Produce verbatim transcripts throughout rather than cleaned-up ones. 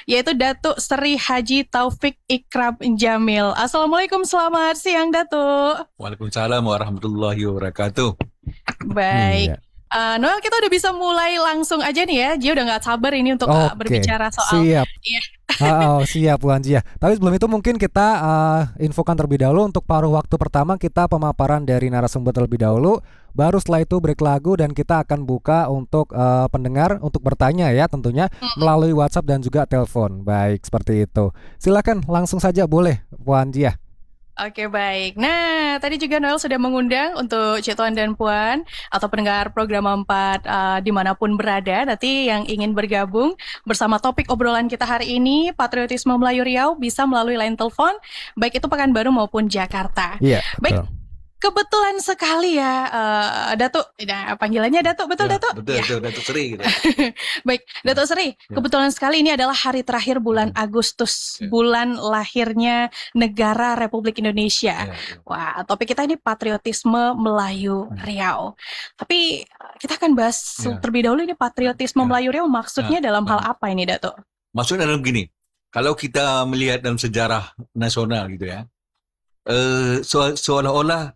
yaitu Datuk Seri Haji Taufik Ikram Jamil. Assalamualaikum, selamat siang Datuk. Waalaikumsalam warahmatullahi wabarakatuh. Baik. Iya. Uh, Noel, kita udah bisa mulai langsung aja nih ya. Dia udah gak sabar ini untuk uh, Oke, berbicara soal siap. Iya. Ah, oh, siap Puan Jia. Tapi sebelum itu mungkin kita uh, infokan terlebih dahulu untuk paruh waktu pertama kita pemaparan dari narasumber terlebih dahulu. Baru setelah itu break lagu dan kita akan buka untuk uh, pendengar untuk bertanya ya tentunya Mm-mm. melalui WhatsApp dan juga telepon. Baik, seperti itu. Silakan langsung saja boleh Puan Jia. Oke, baik. Nah, tadi juga Noel sudah mengundang untuk Cik Tuan dan Puan atau pendengar program empat uh, dimanapun berada. Nanti yang ingin bergabung bersama topik obrolan kita hari ini, Patriotisme Melayu Riau, bisa melalui line telepon, baik itu Pekanbaru maupun Jakarta. Iya, Baik, betul. kebetulan sekali ya, uh, Datuk. Nah, panggilannya Datuk, betul Ya, Datuk? betul, Ya. betul, Datuk Seri gitu. Baik, Datuk Seri, Ya. kebetulan sekali ini adalah hari terakhir bulan Ya. Agustus, Ya. bulan lahirnya negara Republik Indonesia. Ya, ya. Wah, topik kita ini patriotisme Melayu Hmm. Riau. Tapi kita akan bahas Ya. terlebih dahulu ini patriotisme Ya. Melayu Riau maksudnya Ya. dalam hal Ya. apa ini, Datuk? Maksudnya dalam begini, kalau kita melihat dalam sejarah nasional gitu ya, eh, so- seolah-olah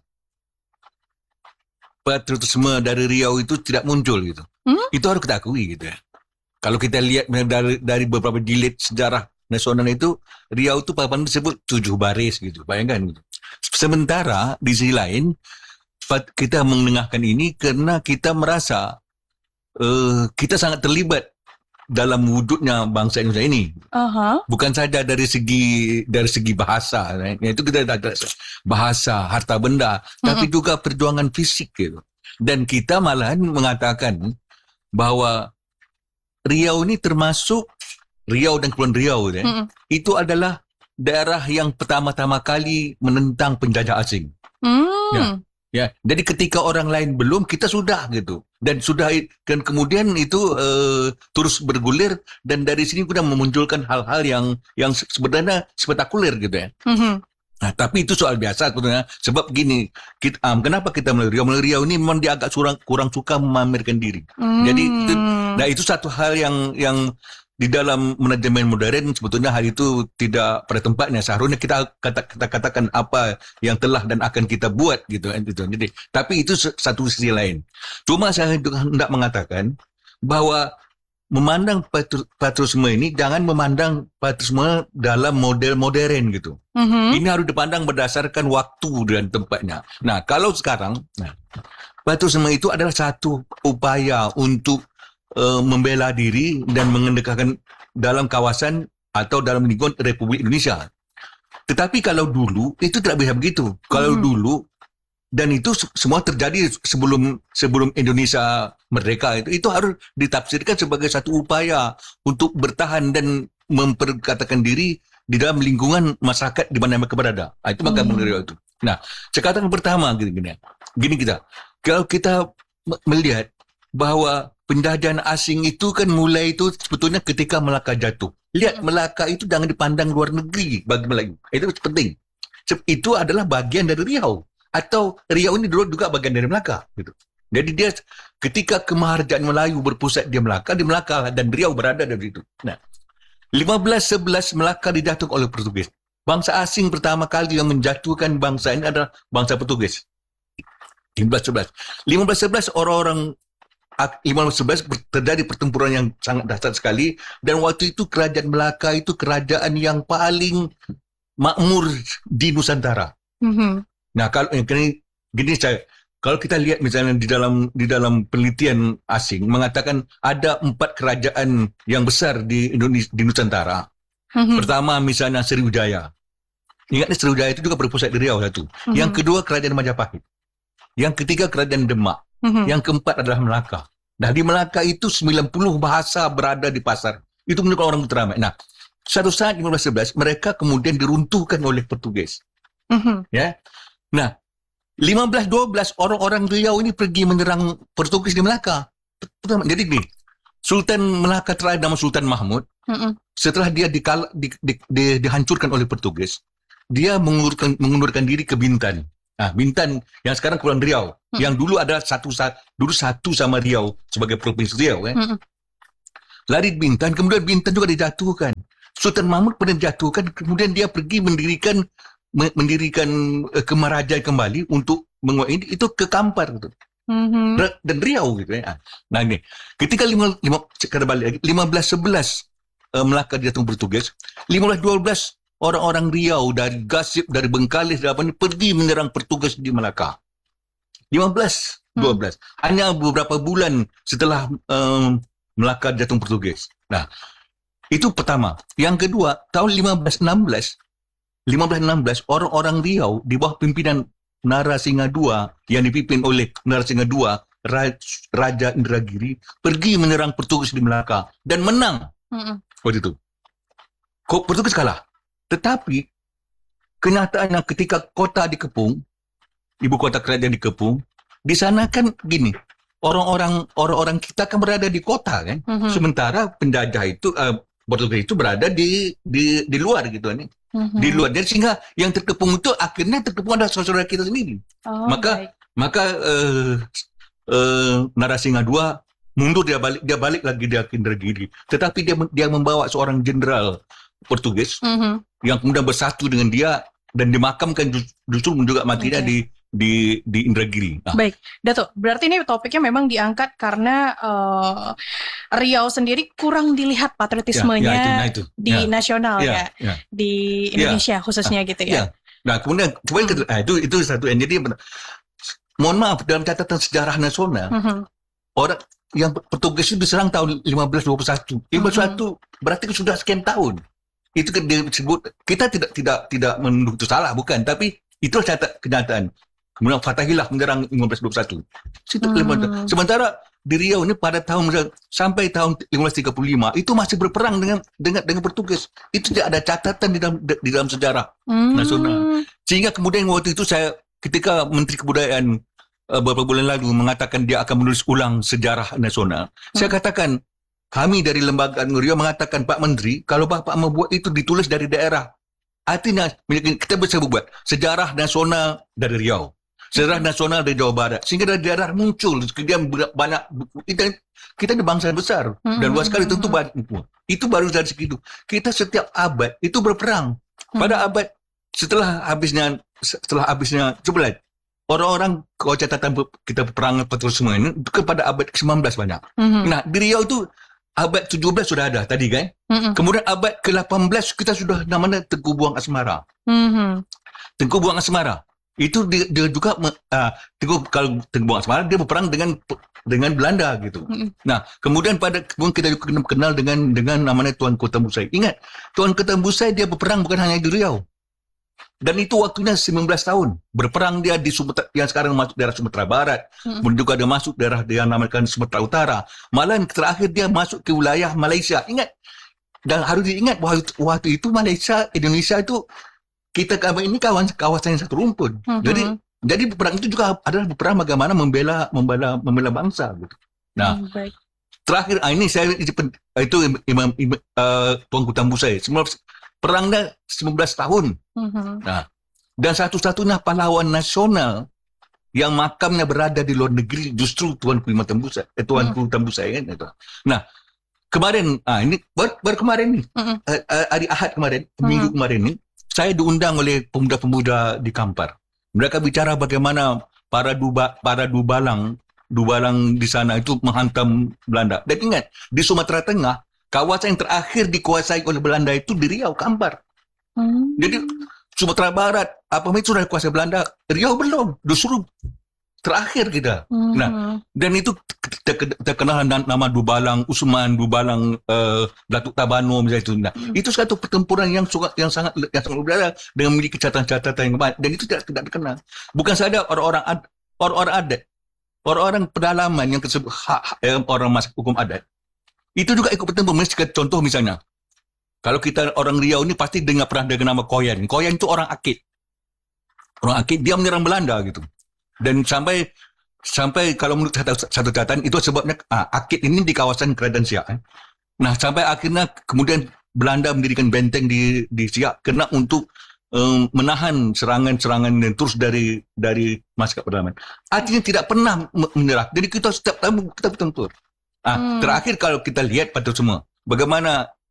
patriotisme dari Riau itu tidak muncul gitu. Hmm? Itu harus kita akui gitu ya. Kalau kita lihat dari, dari beberapa jilid sejarah nasional itu, Riau itu papan disebut tujuh baris gitu, bayangkan gitu. Sementara di sisi lain, pat- kita mendengarkan ini karena kita merasa eh, kita sangat terlibat dalam wujudnya bangsa Indonesia ini. Aha. Bukan saja dari segi dari segi bahasa, right? Itu kita ada bahasa, harta benda, tapi juga perjuangan fisik gitu. Dan kita malahan mengatakan bahwa Riau ini termasuk Riau dan Kepulauan Riau, ya, Mm-mm. itu adalah daerah yang pertama-tama kali menentang penjajah asing. Hmm. Ya. Ya, jadi ketika orang lain belum, kita sudah gitu. Dan sudah dan kemudian itu uh, terus bergulir dan dari sini sudah memunculkan hal-hal yang yang sebenarnya spektakuler gitu ya. Mhm. Nah, tapi itu soal biasa sebenarnya. Sebab gini, kita, um, kenapa kita melalui Riau? Melalui Riau ini memang dia agak kurang kurang suka memamerkan diri. Hmm. Jadi itu, nah itu satu hal yang yang di dalam manajemen modern sebetulnya hal itu tidak pada tempatnya. Seharusnya kita kata, kita katakan apa yang telah dan akan kita buat gitu kan gitu. Jadi tapi itu satu sisi lain. Cuma saya hendak mengatakan bahwa memandang patri- patriotisme ini jangan memandang patriotisme dalam model modern gitu. Mhm. Ini harus dipandang berdasarkan waktu dan tempatnya. Nah, kalau sekarang, nah, patriotisme itu adalah satu upaya untuk uh, membela diri dan mengendalikan dalam kawasan atau dalam lingkungan Republik Indonesia. Tetapi kalau dulu itu tidak bisa begitu. Kalau Mhm. dulu dan itu se- semua terjadi sebelum sebelum Indonesia merdeka itu itu harus ditafsirkan sebagai satu upaya untuk bertahan dan memperkatakan diri di dalam lingkungan masyarakat di mana mereka berada. Ah, itu maka Hmm. mengenai itu. Nah, sekarang pertama gini gini. Gini kita. Kalau kita me- melihat bahwa penjajahan asing itu kan mulai itu sebetulnya ketika Melaka jatuh. Lihat, Hmm. Melaka itu jangan dipandang luar negeri bagi Melayu. Itu penting. Sebab itu adalah bagian dari Riau. Atau Riau ini dulu juga bagian dari Melaka gitu. Jadi dia ketika kemaharjaan Melayu berpusat di Melaka, di Melaka dan Riau berada di situ. Nah, lima belas sebelas Melaka dijatuhkan oleh Portugis. Bangsa asing pertama kali yang menjatuhkan bangsa ini adalah bangsa Portugis. lima belas sebelas. lima belas sebelas orang-orang lima belas sebelas terjadi pertempuran yang sangat dahsyat sekali dan waktu itu kerajaan Melaka itu kerajaan yang paling makmur di Nusantara. Mhm. Nah, kalau gini, gini saya, kalau kita lihat misalnya di dalam di dalam penelitian asing mengatakan ada empat kerajaan yang besar di Indonesia di Nusantara. Mhm. Pertama misalnya Sriwijaya. Ingat Sriwijaya itu juga berpusat di Riau satu. Mhm. Yang kedua kerajaan Majapahit. Yang ketiga kerajaan Demak. Mhm. Yang keempat adalah Melaka. Nah, di Melaka itu sembilan puluh bahasa berada di pasar. Itu menurut orang Utara. Nah, suatu saat lima belas sebelas mereka kemudian diruntuhkan oleh Portugis. Mhm. Ya. Nah, lima belas dua belas orang-orang Riau ini pergi menyerang Portugis di Melaka. Jadi gini, Sultan Melaka terakhir nama Sultan Mahmud, Mhm. setelah dia dikal, di, di, di, dihancurkan oleh Portugis, dia mengundurkan, mengundurkan diri ke Bintan. Nah, Bintan yang sekarang Kepulauan Riau, Hmm. yang dulu adalah satu dulu satu sama Riau sebagai provinsi Riau. Eh. Mhm. Lari Bintan, kemudian Bintan juga dijatuhkan. Sultan Mahmud pernah jatuhkan, kemudian dia pergi mendirikan mendirikan uh, Kemarajaan kembali untuk menguasai ini, itu ke Kampar gitu. Mhm. Dan Riau gitu ya. Nah ini ketika lima lima sekarang balik lagi lima belas sebelas uh, Melaka datang bertugas, lima belas dua belas orang-orang Riau dari Gasib, dari Bengkalis, dari apa ni pergi menyerang Portugis di Melaka. lima belas dua belas hmm. hanya beberapa bulan setelah um, Melaka datang Portugis. Nah, itu pertama. Yang kedua, tahun lima belas enam belas lima belas enam belas orang-orang Riau di bawah pimpinan Narasingha kedua yang dipimpin oleh Narasingha kedua, Raja Indragiri, pergi menyerang Portugis di Melaka dan menang. Mm-mm. Waktu itu. Kok Portugis kalah. Tetapi kenyataannya ketika kota dikepung, ibu kota kerajaan dikepung, di sana kan gini, orang-orang orang-orang kita kan berada di kota kan, mm-hmm. sementara penjajah itu uh, Portugis itu berada di di di luar gitu kan. Mm-hmm. Di luar, dan sehingga yang terkepung itu akhirnya terkepung adalah saudara kita sendiri. Oh, maka baik. maka uh, uh, Narasingha kedua mundur, dia balik dia balik lagi dia ke Indragiri. Tetapi dia dia membawa seorang jenderal Portugis mm-hmm. yang kemudian bersatu dengan dia dan dimakamkan justru juga matinya okay. di di di Indragiri. Nah. Baik, Dato. Berarti ini topiknya memang diangkat karena uh, Riau sendiri kurang dilihat patriotismenya ya, ya, itu, nah itu. di ya. nasional ya, ya, ya, di Indonesia ya. khususnya nah, gitu ya. ya. Nah kemudian kemudian hmm. nah, itu itu satu. Jadi mohon maaf, dalam catatan sejarah nasional hmm. orang yang Portugis itu diserang tahun lima belas dua puluh satu. lima belas dua puluh satu hmm. berarti sudah sekian tahun. Itu disebut, kita tidak tidak tidak menuduh itu salah, bukan, tapi itu catat kenyataan. Kemudian Fatahillah menyerang lima belas dua puluh satu. Situ hmm. Sementara di Riau ini pada tahun sampai tahun lima belas tiga puluh lima itu masih berperang dengan dengan dengan Portugis. Itu tidak ada catatan di dalam di dalam sejarah hmm. nasional. Sehingga kemudian waktu itu saya ketika Menteri Kebudayaan uh, beberapa bulan lalu mengatakan dia akan menulis ulang sejarah nasional. Hmm. Saya katakan, kami dari Lembaga Riau mengatakan, Pak Menteri, kalau Bapak membuat itu ditulis dari daerah, artinya kita bisa buat sejarah nasional dari Riau. Sejarah nasional dari Jawa Barat, sehingga dari daerah muncul kemudian banyak kita kita ini bangsa besar mm-hmm. dan luas sekali, tentu itu baru dari segitu. Kita setiap abad itu berperang. Pada mm-hmm. abad setelah habisnya setelah habisnya coba lihat orang-orang kalau catatan kita perang semua ini kepada abad ke sembilan belas banyak. Mm-hmm. Nah di Riau itu abad tujuh belas sudah ada tadi kan. Mm-hmm. Kemudian abad ke delapan belas kita sudah namanya Tengku Buang Asmara. Mm-hmm. Tengku Buang Asmara. Itu dia, dia juga uh, Tengku, kalau Tengku Buang Asmara dia berperang dengan dengan Belanda gitu. Mm-hmm. Nah, kemudian pada kemudian kita juga kenal dengan dengan namanya Tuan Kota Busai. Ingat, Tuan Kota Busai dia berperang bukan hanya di Riau. Dan itu waktunya sembilan belas tahun. Berperang dia di Sumatera, yang sekarang masuk daerah Sumatera Barat. Mm-hmm. Kemudian juga dia masuk daerah yang namakan Sumatera Utara. Malah terakhir dia masuk ke wilayah Malaysia. Ingat, dan harus diingat bahwa waktu itu Malaysia, Indonesia itu kita ini kawan kawasan yang satu rumpun. Mm-hmm. Jadi jadi perang itu juga adalah perang bagaimana membela membela membela bangsa gitu. Nah, mm, terakhir ah, ini saya itu Imam uh, Tuan Kota Busai. Perangnya sembilan belas tahun. Mm-hmm. Nah, dan satu-satunya pahlawan nasional yang makamnya berada di luar negeri justru Tuan Ku Tambusai, eh, Tuan Ku Tambusai kan itu. Nah, kemarin ah ini baru, baru kemarin nih. Mm-hmm. Uh, hari Ahad kemarin, mm-hmm. minggu kemarin nih, saya diundang oleh pemuda-pemuda di Kampar. Mereka bicara bagaimana para duba, para dubalang, dubalang di sana itu menghantam Belanda. Dan ingat, di Sumatera Tengah, kawasan yang terakhir dikuasai oleh Belanda itu di Riau, Kampar. Hmm. Jadi Sumatera Barat, apa itu sudah dikuasai Belanda, Riau belum, justru terakhir kita. Hmm. Nah, dan itu terkenal nama Dubalang Usman, Dubalang uh, Datuk Tabano misalnya itu. Nah, hmm. itu satu pertempuran yang sangat yang sangat yang sangat berbeda dengan memiliki catatan-catatan yang banyak, dan itu tidak tidak dikenal. Bukan saja orang-orang ad, orang-orang adat, orang-orang pedalaman yang tersebut hak, eh, orang masuk hukum adat. Itu juga ikut bertempur. Contoh misalnya, kalau kita orang Riau ini pasti dengar pernah dengan nama Koyan. Koyan itu orang Akit. Orang Akit, dia menyerang Belanda gitu. Dan sampai sampai kalau menurut satu, satu catatan itu sebabnya ah, Akit ini di kawasan Kerajaan Siak. Eh. Nah sampai akhirnya kemudian Belanda mendirikan benteng di di Siak kena untuk um, menahan serangan-serangan yang terus dari dari masyarakat pedalaman. Artinya tidak pernah menyerah. Jadi kita setiap tahun kita bertempur. Ah, hmm. Terakhir kalau kita lihat pada semua, bagaimana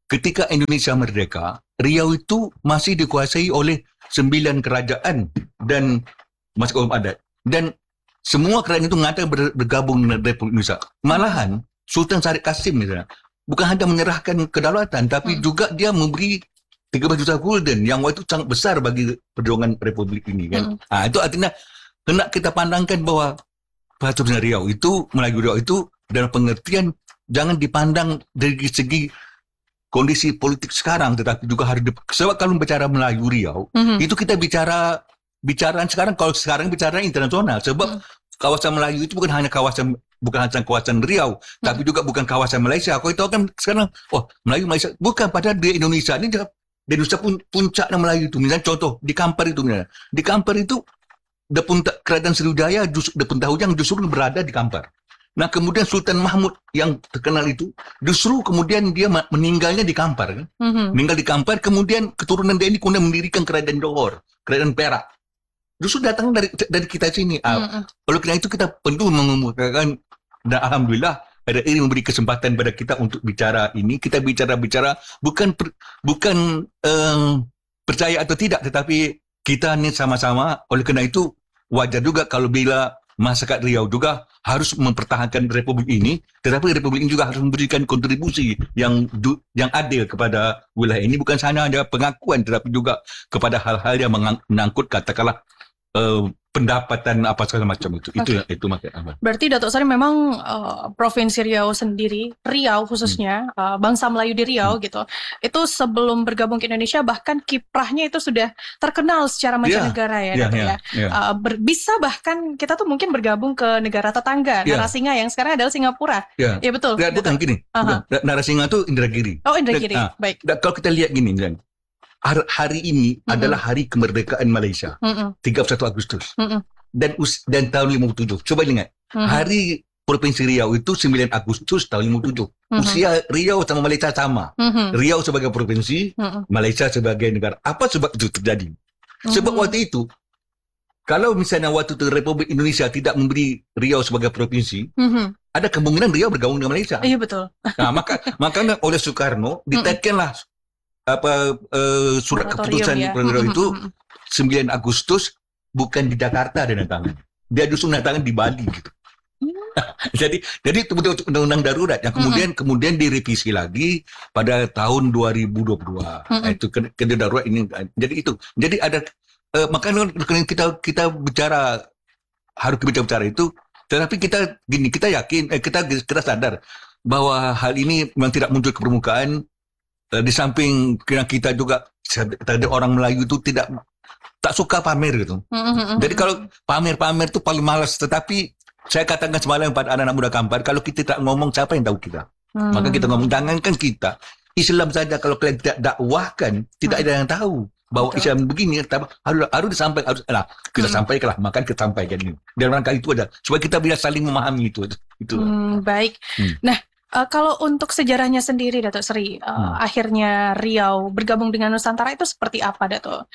ketika Indonesia merdeka, Riau itu masih dikuasai oleh sembilan kerajaan dan masuk hukum adat. Dan semua kerajaan itu mengatakan ber, bergabung dengan Republik Indonesia. Malahan Sultan Syarif Kasim misalnya, bukan hanya menyerahkan kedaulatan, tapi hmm. juga dia memberi tiga belas juta gulden yang waktu itu sangat besar bagi perjuangan Republik ini kan. Hmm. Ah, itu artinya hendak kita pandangkan bahwa peraturan Riau itu, Melayu Riau itu dalam pengertian jangan dipandang dari segi kondisi politik sekarang, tetapi juga harus di, sebab kalau bicara Melayu Riau, mm-hmm. itu kita bicara bicaraan sekarang, kalau sekarang bicara internasional, sebab mm-hmm. kawasan Melayu itu bukan hanya kawasan bukan hanya kawasan Riau, mm-hmm. tapi juga bukan kawasan Malaysia. Kalau itu kan sekarang, oh Melayu Malaysia, bukan, padahal di Indonesia ini, di Indonesia pun puncaknya Melayu itu, misalnya contoh di Kampar itu, misalnya. Di Kampar itu, the punta, kerajaan Sriwijaya, the Puntahujang justru berada di Kampar. Nah kemudian Sultan Mahmud yang terkenal itu justru kemudian dia meninggalnya di Kampar kan? Mm-hmm. Meninggal di Kampar, kemudian keturunan dia ini kemudian mendirikan kerajaan Johor, kerajaan Perak. Justru datang dari dari kita sini. Mm-hmm. Oleh karena itu kita perlu mengemukakan, dan alhamdulillah ada ini memberi kesempatan pada kita untuk bicara ini. Kita bicara-bicara bukan per, bukan um, percaya atau tidak, tetapi kita ini sama-sama. Oleh karena itu wajar juga kalau bila masyarakat Riau juga harus mempertahankan Republik ini, tetapi Republik ini juga harus memberikan kontribusi yang du, yang adil kepada wilayah ini, bukan hanya ada pengakuan, tetapi juga kepada hal-hal yang menyangkut katakanlah uh, pendapatan apa segala macam itu. Okay. Itu itu makanya. Berarti Datuk Sari memang uh, Provinsi Riau sendiri, Riau khususnya, hmm. uh, bangsa Melayu di Riau hmm. gitu, itu sebelum bergabung ke Indonesia bahkan kiprahnya itu sudah terkenal secara mancanegara yeah. ya, Datuk yeah, ya. Yeah. Uh, ber, bisa bahkan kita tuh mungkin bergabung ke negara tetangga, yeah. Narasinga yang sekarang adalah Singapura. Ya yeah. betul. Ya, bukan gini. Uh-huh. Narasinga itu Indragiri. Oh Indragiri. Dan, baik. Dan, kalau kita lihat gini kan. Hari ini mm-hmm. adalah hari kemerdekaan Malaysia, mm-hmm. tiga puluh satu Agustus. Mm-hmm. Dan us, dan tahun lima puluh tujuh. Coba ingat, mm-hmm. hari Provinsi Riau itu sembilan Agustus tahun lima puluh tujuh. Mm-hmm. Usia Riau sama Malaysia sama. Mm-hmm. Riau sebagai provinsi, mm-hmm. Malaysia sebagai negara. Apa sebab itu terjadi? Mm-hmm. Sebab waktu itu, kalau misalnya waktu itu Republik Indonesia tidak memberi Riau sebagai provinsi, mm-hmm. ada kemungkinan Riau bergabung dengan Malaysia. Iya betul. Nah, maka makanya oleh Soekarno ditekanlah mm-hmm. apa uh, surat keputusan ya. itu sembilan Agustus bukan di Jakarta dia datang. Dia justru datang di Bali gitu. jadi jadi itu betul undang-undang darurat yang kemudian mm-hmm. kemudian direvisi lagi pada tahun dua ribu dua puluh dua. Mm-hmm. Nah, itu kena darurat ini. Jadi itu. Jadi ada uh, makanya kita kita bicara harus kita bicara itu, tetapi kita gini, kita yakin eh, kita kita sadar bahwa hal ini memang tidak muncul ke permukaan. Di samping kita juga ada orang Melayu itu tidak tak suka pamer gitu. Mm-hmm. Jadi kalau pamer-pamer itu paling malas. Tetapi saya katakan semalam pada anak-anak muda Kampar, kalau kita tak ngomong siapa yang tahu kita? Mm. Maka kita ngomong, jangankan kita Islam saja kalau kalian tidak dakwahkan, tidak mm. ada yang tahu bahwa betul. Islam begini. Harus harus disampaikan, harus nah, kita mm. sampaikanlah, maka kita sampaikan ini. Dan rangka itu ada supaya kita bisa saling memahami itu. Itu. Mm, baik. Mm. Nah. Uh, kalau untuk sejarahnya sendiri, Datuk Seri, uh, hmm. akhirnya Riau bergabung dengan Nusantara itu seperti apa, Datuk?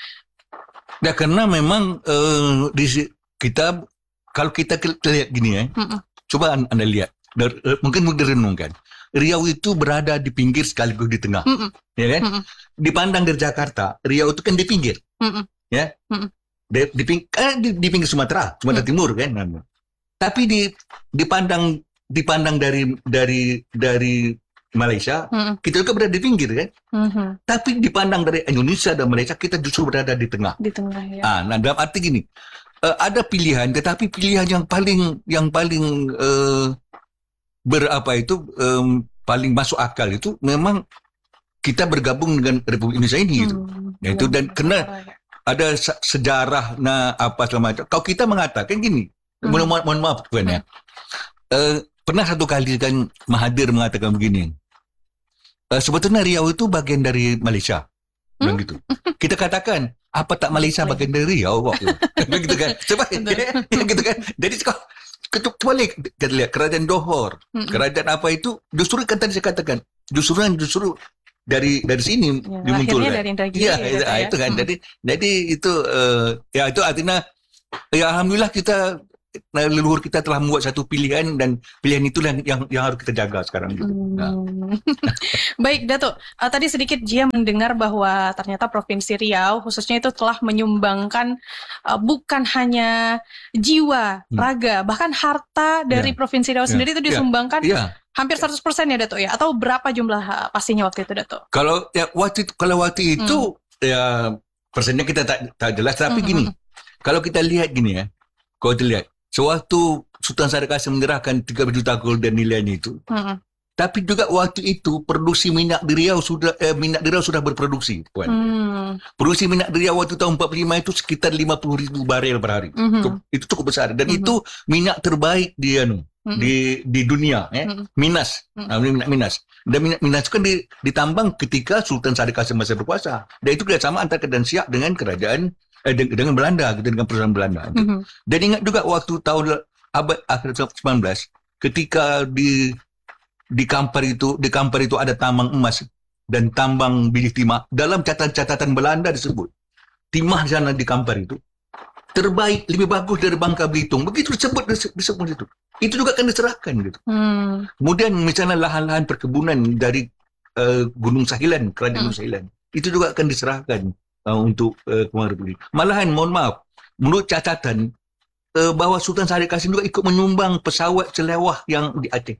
Ya karena memang uh, di kita kalau kita lihat gini ya, hmm. coba anda lihat, dar, uh, mungkin mungkin renungkan, Riau itu berada di pinggir sekaligus di tengah, hmm. ya kan? Hmm. Dipandang dari Jakarta, Riau itu kan di pinggir, hmm. ya, hmm. Di, di, ping, eh, di, di pinggir Sumatera, Sumatera hmm. Timur kan, tapi di dipandang dipandang dari dari dari Malaysia, mm-hmm. kita juga berada di pinggir kan. Mm-hmm. Tapi dipandang dari Indonesia dan Malaysia, kita justru berada di tengah. Di tengah ya. Ah, nah dalam arti gini, uh, ada pilihan, tetapi pilihan yang paling yang paling uh, berapa itu um, paling masuk akal itu memang kita bergabung dengan Republik Indonesia ini gitu. Hmm, ya itu dan kena ada sejarah nah apa segala macam. Kalau kita mengatakan gini, hmm. mohon, mohon maaf tuan ya. Uh, Pernah satu kali kan Mahathir mengatakan begini, e, sebetulnya Riau itu bagian dari Malaysia, hmm? gitu. Kita katakan apa tak Malaysia bagian dari Riau kok? Begitu kan? Coba, gitu kan? Jadi kok kebalik kita lihat kerajaan Johor, hmm. kerajaan apa itu justru kan tadi saya katakan, justru justru dari dari sini ya, dimunculkan. Iya, itu, ya. itu kan. Hmm. Jadi jadi itu uh, ya itu artinya ya alhamdulillah kita leluhur kita telah membuat satu pilihan dan pilihan itulah yang yang, yang harus kita jaga sekarang gitu. Hmm. Nah. Baik, Datuk. Uh, tadi sedikit Jia mendengar bahwa ternyata Provinsi Riau khususnya itu telah menyumbangkan uh, bukan hanya jiwa, Hmm. raga, bahkan harta dari Ya. Provinsi Riau Ya. sendiri itu Ya. disumbangkan Iya. hampir seratus persen ya, Datuk ya? Atau berapa jumlah uh, pastinya waktu itu, Datuk? Kalau ya waktu itu, kalau waktu itu ya persennya kita tak tak jelas, tapi Hmm, gini. hmm, Kalau kita lihat gini ya. Kalau kita lihat sewaktu Sultan Syarif Kasim menyerahkan tiga puluh juta golden nilainya itu, hmm, tapi juga waktu itu produksi minyak di Riau sudah eh, minyak di Riau sudah berproduksi, puan. hmm, Produksi minyak di Riau waktu tahun empat puluh lima itu sekitar lima puluh ribu barel per hari. hmm, Cukup- Itu cukup besar dan Mhm. itu minyak terbaik di anu hmm, di di dunia eh. Mhm. Minas. Mhm. Ah, minyak Minas. Dan minyak Minas itu kan di, ditambang ketika Sultan Syarif Kasim masih berkuasa. Dan itu kerjasama antara Kedah Siak dengan kerajaan eh, dengan, dengan Belanda, gitu, dengan perusahaan Belanda. hmm, Dan ingat juga waktu tahun abad akhir sembilan belas ketika di di Kampar itu di Kampar itu ada tambang emas dan tambang bilik timah. Dalam catatan-catatan Belanda disebut timah di sana di Kampar itu terbaik, lebih bagus dari Bangka Belitung. Begitu disebut disebut itu. Itu juga akan diserahkan gitu. hmm, Kemudian misalnya lahan-lahan perkebunan dari uh, Gunung Sahilan, Kerajaan Gunung Sahilan, itu juga akan diserahkan uh, untuk uh, Kementerian Republik. Malahan, mohon maaf, menurut catatan uh, bahwa Sultan Syarif Kasim juga ikut menyumbang pesawat selewah yang di Aceh.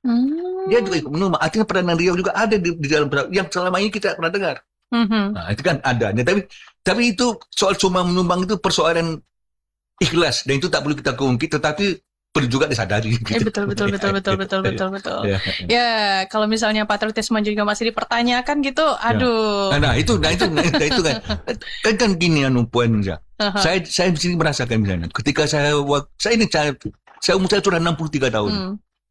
hmm, Dia juga ikut menyumbang. Artinya peranan Riau juga ada di, di dalam pesawat yang selama ini kita tak pernah dengar. hmm, Nah, itu kan ada. Nah, tapi tapi itu soal cuma menyumbang itu persoalan ikhlas dan itu tak perlu kita kongkit, tetapi perlu juga disadari. Eh, betul betul betul betul betul betul betul. Ya. Ya, kalau misalnya patriotisme juga masih dipertanyakan gitu, aduh. Nah, nah itu, nah itu, nah itu kan, kan kan gini anu puan ya. Aha. Saya saya di sini merasakan misalnya, ketika saya wak- saya ini saya saya umur saya sudah enam puluh tiga tahun. Hmm,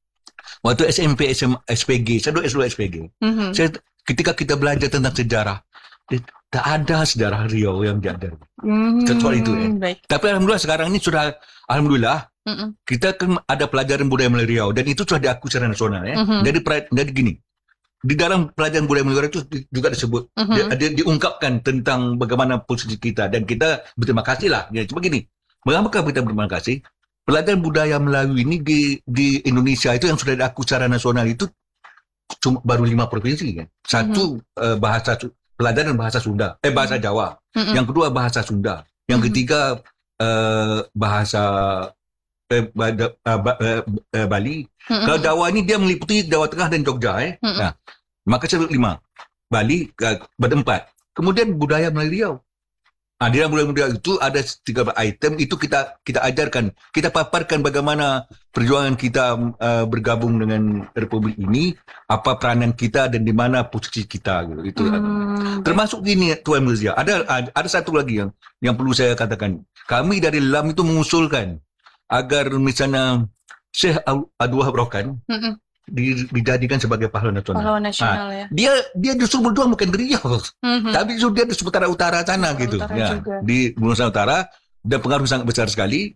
Waktu S M P, S M, S P G, saya dulu S dua S P G. mhm. Saya ketika kita belajar tentang sejarah, eh, tak ada sejarah Riau yang diajar. Hmm, soal itu, eh. Baik. Tapi alhamdulillah sekarang ini sudah alhamdulillah Mm-mm. kita kan ada pelajaran budaya Melayu Riau dan itu sudah diakui secara nasional ya. Mhm. Jadi pra- jadi gini. Di dalam pelajaran budaya Melayu Riau itu di- juga disebut Mhm. dia, dia diungkapkan tentang bagaimana posisi kita dan kita berterima kasih lah. Ya, cuma gini, mengapa kita berterima kasih? Pelajaran budaya Melayu ini di di Indonesia itu yang sudah diakui secara nasional itu cuma baru lima provinsi kan. Satu eh, bahasa Su- pelajaran bahasa Sunda, eh bahasa Jawa. Mm-mm. Yang kedua bahasa Sunda. Yang Mhm. ketiga eh, bahasa eh, Bada- eh, Ba- eh, eh, Bali. Mm-mm. Kalau Jawa ini dia meliputi Jawa Tengah dan Jogja eh. Mm-mm. Nah, maka saya lima. Bali uh, berempat. Kemudian budaya Melayu Riau. Ah, di dalam budaya Melayu Riau itu ada tiga belas item itu kita kita ajarkan, kita paparkan bagaimana perjuangan kita uh, bergabung dengan Republik ini, apa peranan kita dan di mana posisi kita gitu. Itu Hmm, termasuk gini Tuan Mirzia. Ada ada ada satu lagi yang yang perlu saya katakan. Kami dari L A M itu mengusulkan agar misalnya Syekh Abdul Wahab Rokan mm-mm. di- dijadikan sebagai pahlawan nasional. Pahlawan nasional ya. Dia dia justru berjuang bukan di Riau, Mhm. tapi justru dia di Sumatera Utara sana Sumatera gitu. Utara Ya, juga. di Nusa Utara dan pengaruh sangat besar sekali.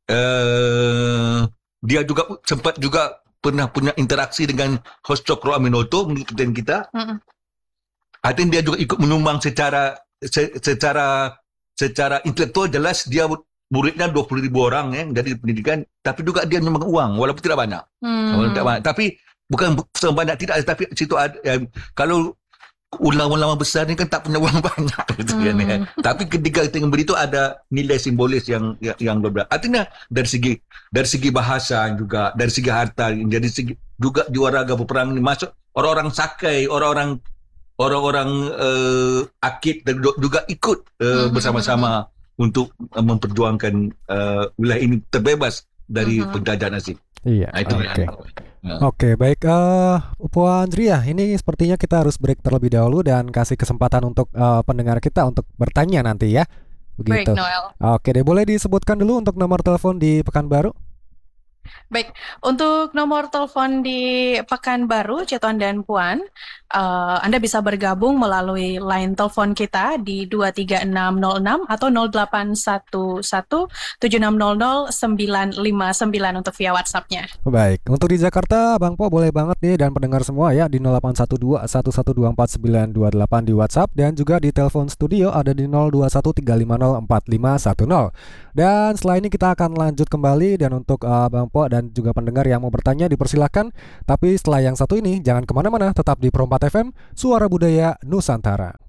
Eh, dia juga sempat juga pernah punya interaksi dengan Host Cokro Aminoto menurut presiden kita. Mm-mm. Artinya dia juga ikut menyumbang secara se- secara secara intelektual jelas dia muridnya dua puluh ribu orang ya dari pendidikan, tapi juga dia menyumbang uang walaupun tidak banyak. Hmm. Walaupun tidak banyak. Tapi bukan sebanyak tidak, tapi situ ada eh, kalau ulama-ulama besar ni kan tak punya uang banyak gitu kan ya. Hmm. Tapi ketika kita memberi itu ada nilai simbolis yang yang, yang berbeda. Artinya dari segi dari segi bahasa juga, dari segi harta, dari segi juga juaraga peperangan ini masuk orang-orang Sakai, orang-orang orang-orang uh, Akit dan juga ikut uh, Mhm. bersama-sama untuk uh, memperjuangkan uh, wilayah ini terbebas dari Mhm. penjajahan asing. Iya. Nah, itu Oke. ya. Ya. Oke, baik. Eh, Puan Zria, ini sepertinya kita harus break terlebih dahulu dan kasih kesempatan untuk eh, pendengar kita untuk bertanya nanti ya. Baik, Begitu. Noel. Oke deh, boleh disebutkan dulu untuk nomor telepon di Pekanbaru? Baik, untuk nomor telepon di Pekanbaru, Ceton dan Puan, uh, Anda bisa bergabung melalui line telepon kita di dua tiga enam nol enam atau nol delapan satu satu tujuh enam nol nol sembilan lima sembilan untuk via WhatsApp-nya. Baik, untuk di Jakarta Bang Po boleh banget nih dan pendengar semua ya di nol delapan satu dua satu satu dua empat sembilan dua delapan di WhatsApp dan juga di telepon studio ada di nol dua satu tiga lima nol empat lima satu nol. Dan setelah ini kita akan lanjut kembali dan untuk uh, Bang Po dan juga pendengar yang mau bertanya dipersilahkan. Tapi setelah yang satu ini jangan kemana-mana, tetap di Pro empat F M, Suara Budaya Nusantara.